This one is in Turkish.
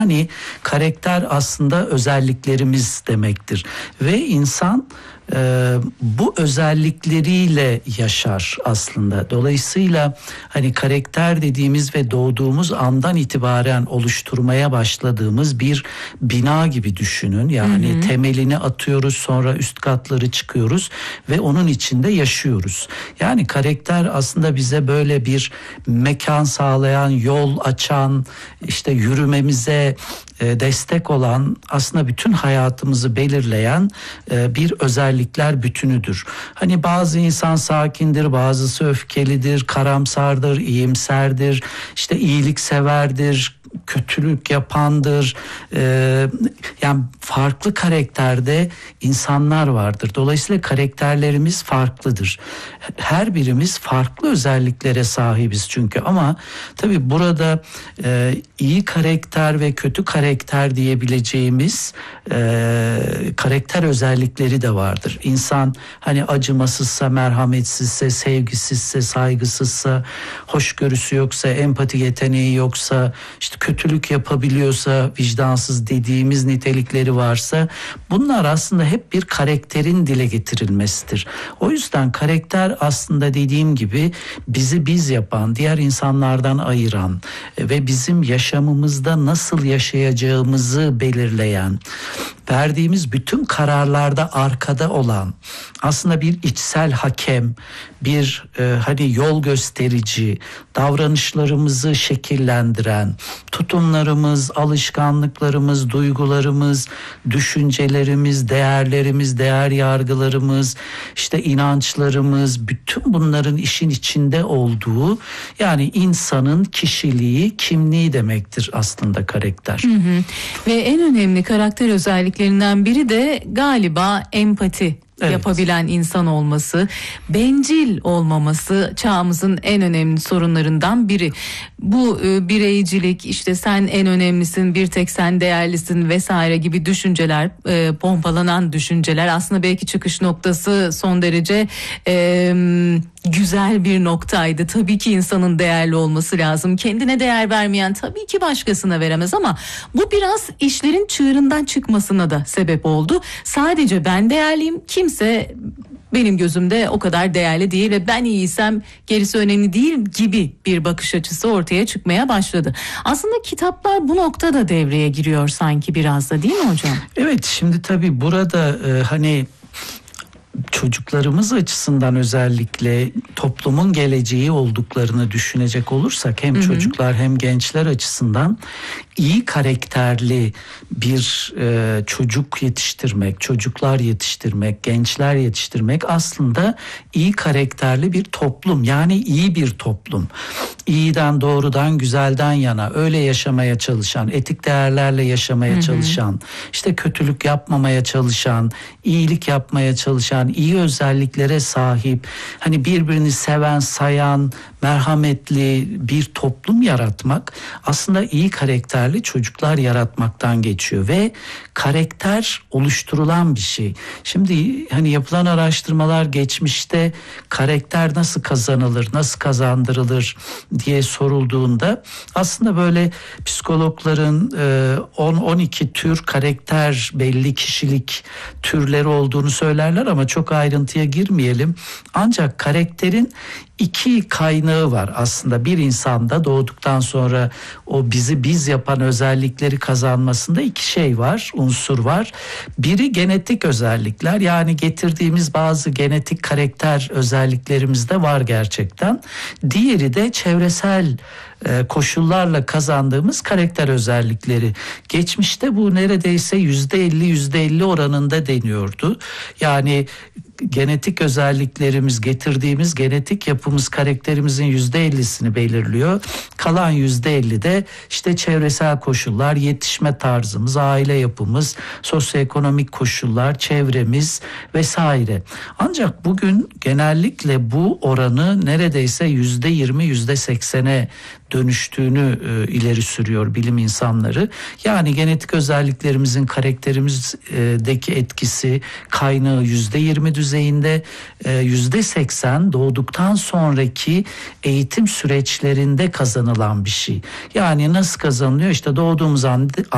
Yani karakter aslında özelliklerimiz demektir ve insan bu özellikleriyle yaşar aslında. Dolayısıyla hani karakter dediğimiz ve doğduğumuz andan itibaren oluşturmaya başladığımız bir bina gibi düşünün. Yani temelini atıyoruz, sonra üst katları çıkıyoruz ve onun içinde yaşıyoruz. Yani karakter aslında bize böyle bir mekan sağlayan, yol açan, işte yürümemize destek olan, aslında bütün hayatımızı belirleyen bir özellikler bütünüdür. Hani bazı insan sakindir, bazısı öfkelidir, karamsardır, iyimserdir, işte iyilikseverdir, kötülük yapandır. Yani farklı karakterde insanlar vardır. Dolayısıyla karakterlerimiz farklıdır. Her birimiz farklı özelliklere sahibiz çünkü. Ama tabii burada iyi karakter ve kötü karakter diyebileceğimiz karakter özellikleri de vardır. İnsan hani acımasızsa, merhametsizse, sevgisizse, saygısızsa, hoşgörüsü yoksa, empati yeteneği yoksa, işte kötülük yapabiliyorsa, vicdansız dediğimiz nitelikleri varsa, bunlar aslında hep bir karakterin dile getirilmesidir. O yüzden karakter aslında dediğim gibi bizi biz yapan, diğer insanlardan ayıran ve bizim yaşamımızda nasıl yaşayacağımızı belirleyen, verdiğimiz bütün kararlarda arkada olan, aslında bir içsel hakem, bir hani yol gösterici, davranışlarımızı şekillendiren, tutumlarımız, alışkanlıklarımız, duygularımız, düşüncelerimiz, değerlerimiz, değer yargılarımız, işte inançlarımız, bütün bunların işin içinde olduğu, yani insanın kişiliği, kimliği demektir aslında karakter. Ve en önemli karakter özelliklerinden biri de galiba empati. Evet. Yapabilen insan olması, bencil olmaması çağımızın en önemli sorunlarından biri. Bu bireycilik, işte sen en önemlisin, bir tek sen değerlisin vesaire gibi düşünceler, pompalanan düşünceler aslında belki çıkış noktası son derece güzel bir noktaydı. Tabii ki insanın değerli olması lazım. Kendine değer vermeyen tabii ki başkasına veremez, ama bu biraz işlerin çığırından çıkmasına da sebep oldu. Sadece ben değerliyim, kimse benim gözümde o kadar değerli değil ve ben iyiysem gerisi önemli değil gibi bir bakış açısı ortaya çıkmaya başladı. Aslında kitaplar bu noktada devreye giriyor sanki biraz da, değil mi hocam? Evet, şimdi tabii burada hani çocuklarımız açısından özellikle toplumun geleceği olduklarını düşünecek olursak, hem çocuklar hem gençler açısından iyi karakterli bir çocuk yetiştirmek, çocuklar yetiştirmek, gençler yetiştirmek aslında iyi karakterli bir toplum, yani iyi bir toplum. İyiden, doğrudan, güzelden yana, öyle yaşamaya çalışan, etik değerlerle yaşamaya çalışan, işte kötülük yapmamaya çalışan, iyilik yapmaya çalışan, iyi özelliklere sahip, hani birbirini seven, sayan, merhametli bir toplum yaratmak aslında iyi karakterli çocuklar yaratmaktan geçiyor ve karakter oluşturulan bir şey. Şimdi hani yapılan araştırmalar geçmişte karakter nasıl kazanılır, nasıl kazandırılır diye sorulduğunda aslında böyle psikologların 10-12 tür karakter, belli kişilik türleri olduğunu söylerler ama çok ayrıntıya girmeyelim. Ancak karakterin iki kaynağı var aslında. Bir insanda doğduktan sonra o bizi biz yapan özellikleri kazanmasında iki şey var, unsur var. Biri genetik özellikler, yani getirdiğimiz bazı genetik karakter özelliklerimiz de var gerçekten. Diğeri de çevresel koşullarla kazandığımız karakter özellikleri. Geçmişte bu neredeyse %50 oranında deniyordu. Yani genetik özelliklerimiz, getirdiğimiz genetik yapımız karakterimizin %50'sini belirliyor. Kalan %50 de işte çevresel koşullar, yetişme tarzımız, aile yapımız, sosyoekonomik koşullar, çevremiz vesaire. Ancak bugün genellikle bu oranı neredeyse %20, %80'e dönüştüğünü ileri sürüyor bilim insanları. Yani genetik özelliklerimizin karakterimizdeki etkisi, kaynağı %20 düzeyinde, %80 doğduktan sonraki eğitim süreçlerinde kazanılan bir şey. Yani nasıl kazanılıyor? İşte doğduğumuz